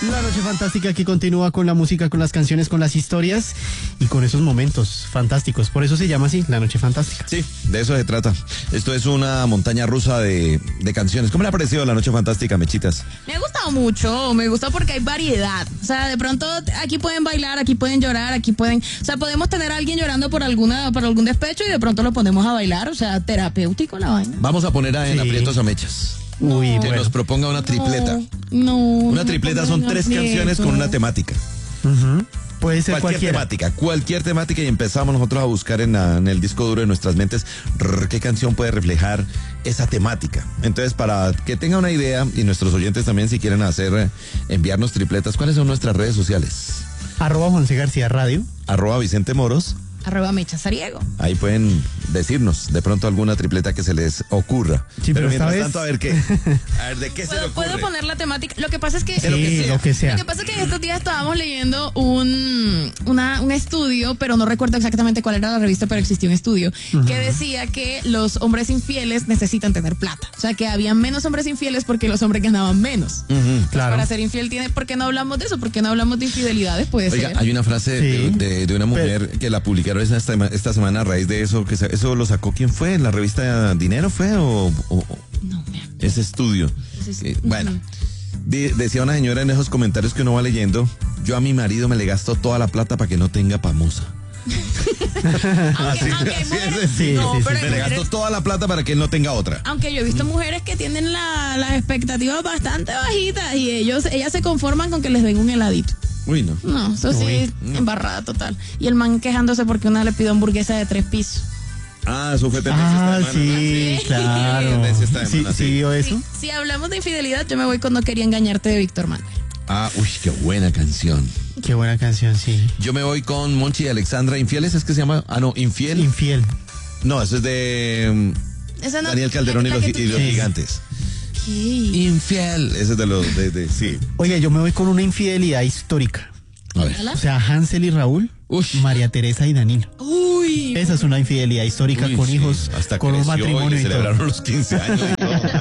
La noche fantástica que continúa con la música, con las canciones, con las historias y con esos momentos fantásticos. Por eso se llama así, la noche fantástica. Sí, de eso se trata. Esto es una montaña rusa de canciones. ¿Cómo le ha parecido la noche fantástica, Mechitas? Me ha gustado mucho, me gusta porque hay variedad. O sea, de pronto aquí pueden bailar, aquí pueden llorar, aquí pueden... O sea, podemos tener a alguien llorando por algún despecho y de pronto lo ponemos a bailar. O sea, terapéutico la vaina. Vamos a poner en Sí. aprietos a Mechas. Uy, Que bueno. nos proponga una tripleta. No. Una tripleta son 3 canciones con una temática. Ujú. Puede ser cualquiera. Cualquier temática y empezamos nosotros a buscar en el disco duro de nuestras mentes qué canción puede reflejar esa temática. Entonces, para que tenga una idea y nuestros oyentes también si quieren enviarnos tripletas, ¿cuáles son nuestras redes sociales? @Juanse García Radio. @Vicente Moros. @Mecha Sariego. Ahí pueden decirnos de pronto alguna tripleta que se les ocurra. Sí, pero mientras esta tanto, a ver de qué se le ocurre. ¿Puedo poner la temática? Lo que pasa es que... Sí, lo que sea. Lo que pasa es que en estos días estábamos leyendo un estudio, pero no recuerdo exactamente cuál era la revista, pero existía un estudio que decía que los hombres infieles necesitan tener plata. O sea, que había menos hombres infieles porque los hombres ganaban menos. Claro. Para ser infiel ¿por qué no hablamos de eso? ¿Por qué no hablamos de infidelidades? Puede Oiga, ser. hay una frase Sí. de una mujer que la publicaron esta semana a raíz de eso, eso lo sacó, ¿quién fue? ¿La revista Dinero fue o No me acuerdo. ese estudio? Ese es- Bueno, decía una señora en esos comentarios que uno va leyendo, yo a mi marido me le gasto toda la plata para que no tenga pamusa. Aunque hay mujeres- Sí, no, sí, sí. pero hay Me le mujeres- gasto toda la plata para que él no tenga otra. Aunque yo he visto mujeres que tienen las expectativas bastante bajitas y ellas se conforman con que les den un heladito. Uy, no. No, eso sí, embarrada total. Y el man quejándose porque una le pidió hamburguesa de 3 pisos. Ah, eso fue tendencia esta semana. sí, Sí. claro. Tendencia esta Sí, semana, sí, sí. vio eso. Si hablamos de infidelidad, yo me voy con No quería engañarte de Víctor Manuel. Ah, uy, qué buena canción. Qué buena canción, sí. Yo me voy con Monchi y Alexandra. ¿Infieles es que se llama? Ah, no, Infiel. Infiel. No, eso es de Esa no- Daniel Calderón y la los, que tú y los quieres. gigantes. ¿Qué? Infiel. Ese es de los sí. Oye, yo me voy con una infidelidad histórica. A ver. ¿Hola? O sea, Hansel y Raúl, Ush. María Teresa y Danilo. Uy. Esa es una infidelidad histórica Uy, con sí, hijos, hasta con un creció y matrimonio le y todo. celebraron los 15 años y todo.